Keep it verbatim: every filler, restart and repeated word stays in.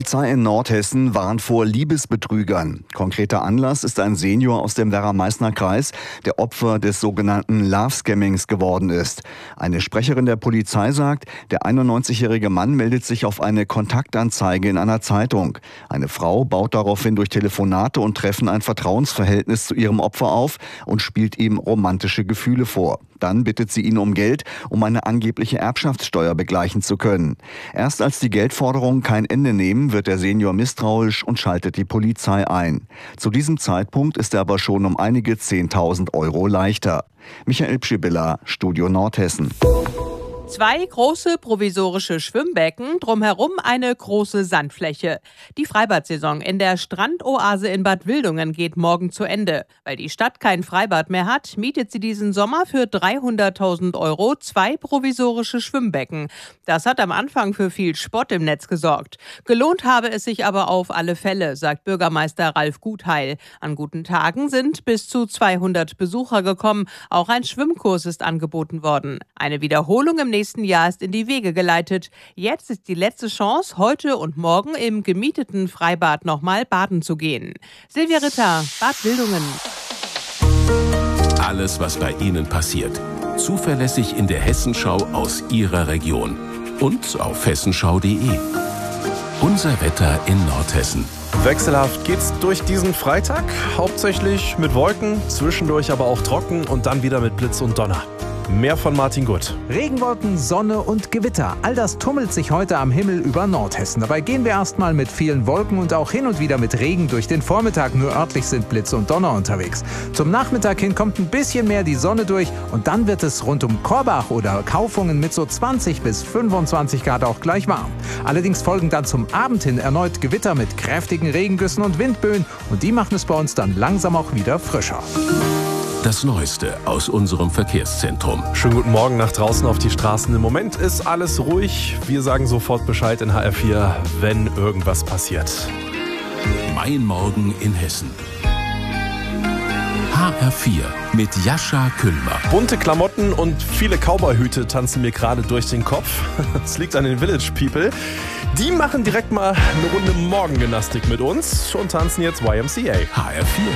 Die Polizei in Nordhessen warnt vor Liebesbetrügern. Konkreter Anlass ist ein Senior aus dem Werra-Meißner Kreis, der Opfer des sogenannten Love-Scammings geworden ist. Eine Sprecherin der Polizei sagt, der einundneunzigjährige Mann meldet sich auf eine Kontaktanzeige in einer Zeitung. Eine Frau baut daraufhin durch Telefonate und Treffen ein Vertrauensverhältnis zu ihrem Opfer auf und spielt ihm romantische Gefühle vor. Dann bittet sie ihn um Geld, um eine angebliche Erbschaftssteuer begleichen zu können. Erst als die Geldforderungen kein Ende nehmen, wird der Senior misstrauisch und schaltet die Polizei ein. Zu diesem Zeitpunkt ist er aber schon um einige zehntausend Euro leichter. Michael Pschibilla, Studio Nordhessen. Zwei große provisorische Schwimmbecken, drumherum eine große Sandfläche. Die Freibadsaison in der Strandoase in Bad Wildungen geht morgen zu Ende. Weil die Stadt kein Freibad mehr hat, mietet sie diesen Sommer für dreihunderttausend Euro zwei provisorische Schwimmbecken. Das hat am Anfang für viel Spott im Netz gesorgt. Gelohnt habe es sich aber auf alle Fälle, sagt Bürgermeister Ralf Gutheil. An guten Tagen sind bis zu zweihundert Besucher gekommen. Auch ein Schwimmkurs ist angeboten worden. Eine Wiederholung im nächsten nächsten Jahr ist in die Wege geleitet. Jetzt ist die letzte Chance, heute und morgen im gemieteten Freibad nochmal baden zu gehen. Silvia Ritter, Bad Wildungen. Alles, was bei Ihnen passiert, zuverlässig in der Hessenschau aus Ihrer Region und auf hessenschau punkt de. Unser Wetter in Nordhessen. Wechselhaft geht's durch diesen Freitag, hauptsächlich mit Wolken, zwischendurch aber auch trocken und dann wieder mit Blitz und Donner. Mehr von Martin Gutt. Regenwolken, Sonne und Gewitter. All das tummelt sich heute am Himmel über Nordhessen. Dabei gehen wir erstmal mit vielen Wolken und auch hin und wieder mit Regen durch den Vormittag. Nur örtlich sind Blitz und Donner unterwegs. Zum Nachmittag hin kommt ein bisschen mehr die Sonne durch und dann wird es rund um Korbach oder Kaufungen mit so zwanzig bis fünfundzwanzig Grad auch gleich warm. Allerdings folgen dann zum Abend hin erneut Gewitter mit kräftigen Regengüssen und Windböen und die machen es bei uns dann langsam auch wieder frischer. Das Neueste aus unserem Verkehrszentrum. Schönen guten Morgen nach draußen auf die Straßen. Im Moment ist alles ruhig. Wir sagen sofort Bescheid in H R vier, wenn irgendwas passiert. Mein Morgen in Hessen. H R vier mit Jascha Küllmer. Bunte Klamotten und viele Cowboyhüte tanzen mir gerade durch den Kopf. Das liegt an den Village People. Die machen direkt mal eine Runde Morgengymnastik mit uns und tanzen jetzt Y M C A. H R vier